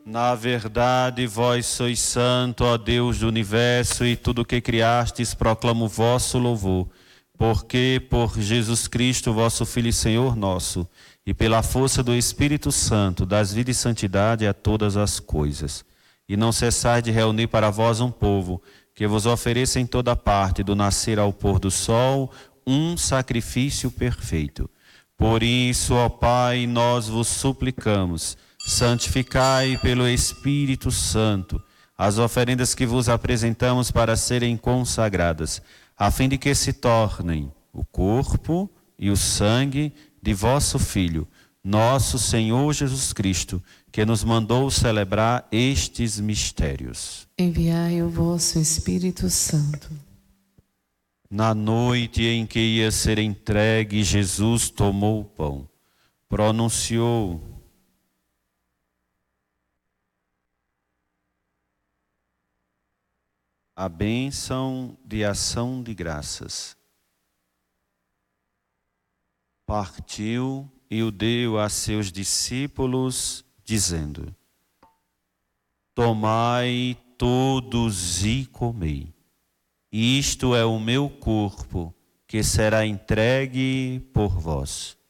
Na verdade, vós sois santo, ó Deus do universo, e tudo o que criastes proclama o vosso louvor. Porque, por Jesus Cristo, vosso Filho e Senhor nosso, e pela força do Espírito Santo, dás vida e santidade a todas as coisas. E não cessais de reunir para vós um povo, que vos ofereça em toda parte, do nascer ao pôr do sol, um sacrifício perfeito. Por isso, ó Pai, nós vos suplicamos, santificai pelo Espírito Santo as oferendas que vos apresentamos para serem consagradas, a fim de que se tornem o corpo e o sangue de vosso Filho, nosso Senhor Jesus Cristo, que nos mandou celebrar estes mistérios. Enviai o vosso Espírito Santo. Na noite em que ia ser entregue, Jesus tomou o pão, pronunciou: a bênção de ação de graças. Partiu e o deu a seus discípulos, dizendo: tomai todos e comei. Isto é o meu corpo, que será entregue por vós.